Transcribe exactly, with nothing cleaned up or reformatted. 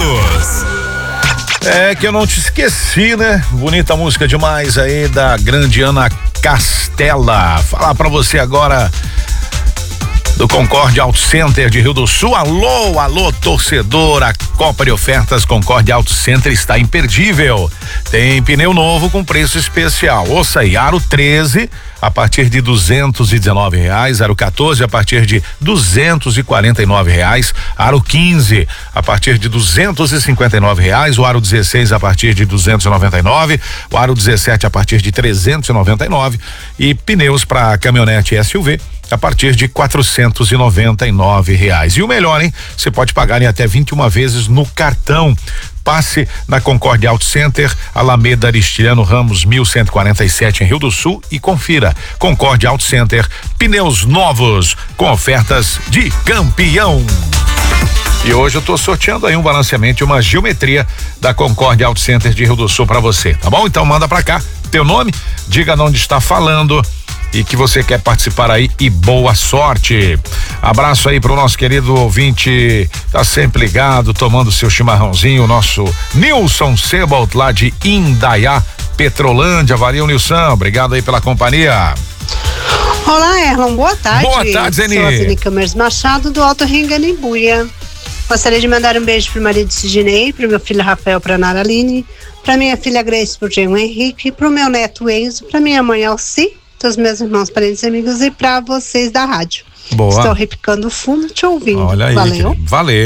Novos. É que eu não te esqueci, né? Bonita música demais aí da grande Ana Castela. Falar pra você agora do Concorde Auto Center de Rio do Sul. Alô, alô, torcedor, a Copa de Ofertas Concorde Auto Center está imperdível. Tem pneu novo com preço especial. Ouça aí, Aro treze a partir de duzentos e dezenove reais, Aro quatorze a partir de duzentos e quarenta e nove reais, Aro quinze a partir de duzentos e cinquenta e nove reais, o Aro dezesseis a partir de duzentos e noventa e nove, o Aro dezessete a partir de trezentos e noventa e nove e pneus para caminhonete e S U V a partir de quatrocentos e noventa e nove reais. E o melhor, hein? Você pode pagar em até vinte e uma vezes no cartão. Passe na Concorde Auto Center, Alameda Aristiliano Ramos mil cento e quarenta e sete em Rio do Sul e confira. Concorde Auto Center, pneus novos com ofertas de campeão. E hoje eu tô sorteando aí um balanceamento e uma geometria da Concorde Auto Center de Rio do Sul para você, tá bom? Então manda pra cá teu nome, diga de onde está falando e que você quer participar aí e boa sorte. Abraço aí pro nosso querido ouvinte, tá sempre ligado, tomando seu chimarrãozinho, o nosso Nilson Sebald lá de Indaiá, Petrolândia. Valeu, Nilson, obrigado aí pela companhia. Olá, Erlon, boa tarde. Boa tarde, Zeni. Sou a Zeni Câmeras Machado do Alto Ringanimbuia. Gostaria de mandar um beijo pro marido Sidney, pro meu filho Rafael, pra Nara Aline, pra minha filha Grace, pro Jean Henrique, pro meu neto Enzo, pra minha mãe Alci, dos meus irmãos, parentes e amigos e pra vocês da rádio. Boa. Estou repicando fundo te ouvindo. Olha aí. Valeu. Valeu.